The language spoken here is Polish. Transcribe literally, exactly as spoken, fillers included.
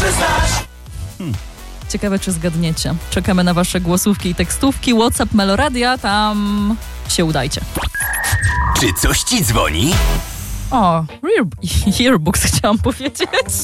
które znasz. Hmm. Ciekawe, czy zgadniecie. Czekamy na wasze głosówki i tekstówki. WhatsApp Meloradia, tam się udajcie. Czy coś ci dzwoni? O, Earbooks chciałam powiedzieć.